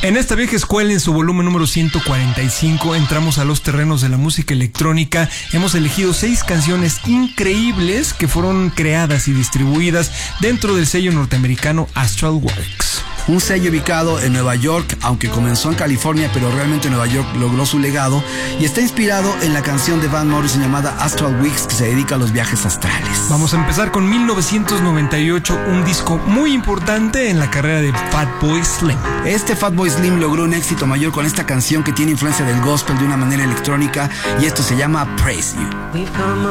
En esta vieja escuela, en su volumen número 145, entramos a los terrenos de la música electrónica. Hemos elegido 6 canciones increíbles que fueron creadas y distribuidas dentro del sello norteamericano Astralwerks. Un sello ubicado en Nueva York, aunque comenzó en California, pero realmente Nueva York logró su legado, y está inspirado en la canción de Van Morrison llamada Astralwerks, que se dedica a los viajes astrales. Vamos a empezar con 1998, un disco muy importante en la carrera de Fatboy Slim. Este Fatboy Slim logró un éxito mayor con esta canción que tiene influencia del gospel de una manera electrónica, y esto se llama Praise You.